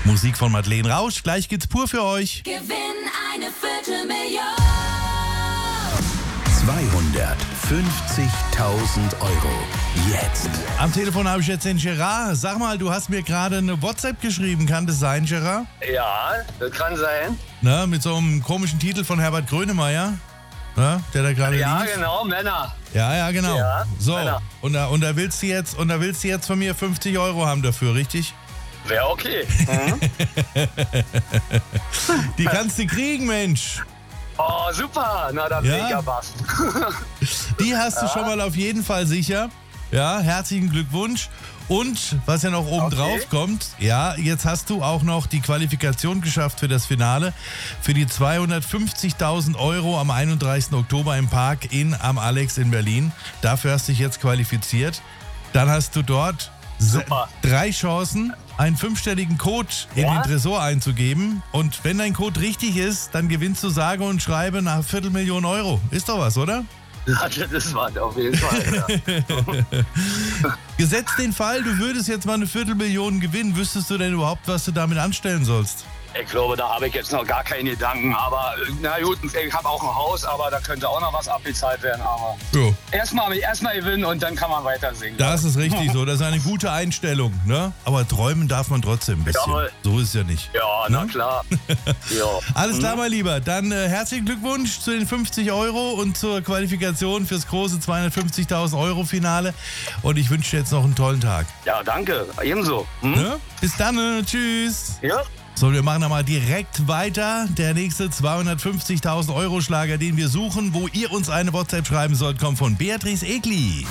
Musik von Madeleine Rausch. Gleich geht's pur für euch. Gewinn eine Viertelmillion. 250.000 Euro. Jetzt. Am Telefon habe ich jetzt den Gerard. Sag mal, du hast mir gerade eine WhatsApp geschrieben. Kann das sein, Gerard? Ja, das kann sein. Na, mit so einem komischen Titel von Herbert Grönemeyer. Na, der da gerade Ja, lief. genau, Männer. Ja, genau. Ja, so, Männer. und da willst du jetzt von mir 50 Euro haben dafür, richtig? Wäre okay. Die kannst du kriegen, Mensch. Oh, super. Na, da Ja. mega was. Die hast du schon mal auf jeden Fall sicher. Ja, herzlichen Glückwunsch. Und was ja noch oben drauf kommt, ja, jetzt hast du auch noch die Qualifikation geschafft für das Finale, für die 250.000 Euro am 31. Oktober im Park am Alex in Berlin. Dafür hast du dich jetzt qualifiziert. Dann hast du dort Super. 3 Chancen, einen 5-stelligen Code in Ja? den Tresor einzugeben. Und wenn dein Code richtig ist, dann gewinnst du sage und schreibe nach 250.000 Euro. Ist doch was, oder? Ja, das war auf jeden Fall. Ja. Gesetzt den Fall, du würdest jetzt mal eine 250.000 gewinnen, wüsstest du denn überhaupt, was du damit anstellen sollst? Ich glaube, da habe ich jetzt noch gar keine Gedanken. Aber na gut, ich habe auch ein Haus, aber da könnte auch noch was abbezahlt werden. Aber Jo, erstmal gewinnen und dann kann man weiter singen. das ist richtig so. Das ist eine gute Einstellung, ne? Aber träumen darf man trotzdem ein bisschen. Jawohl. So ist es ja nicht. Ja, na Ne? klar. Ja. Alles klar, mein Lieber. Dann herzlichen Glückwunsch zu den 50 Euro und zur Qualifikation fürs große 250.000 Euro Finale. Und ich wünsche dir jetzt noch einen tollen Tag. Ja, danke. Ebenso. Ne? Bis dann, tschüss. Ja. So, wir machen mal direkt weiter. Der nächste 250.000 Euro Schlager, den wir suchen, wo ihr uns eine WhatsApp schreiben sollt, kommt von Beatrice Egli.